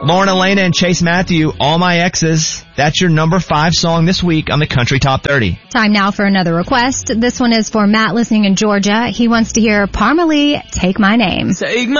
Lauren Elena and Chase Matthew, All My Exes. That's your number 5 song this week on the Country Top 30. Time now for another request. This one is for Matt listening in Georgia. He wants to hear Parmalee, Take My Name. Take my